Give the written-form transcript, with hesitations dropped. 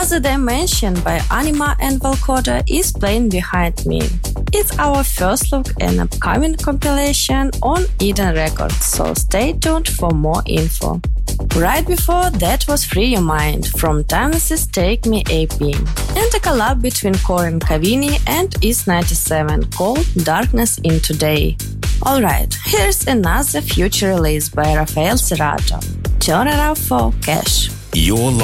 Another Dimension by Anima and Valcoda is playing behind me. It's our first look at an upcoming compilation on Eden Records, so stay tuned for more info. Right before that was Free Your Mind from Timeless's Take Me AP, and a collab between Corin Cavini and East 97 called Darkness Into Day. Alright, here's another future release by Rafael Cerato, Turn It Up for Cash. Your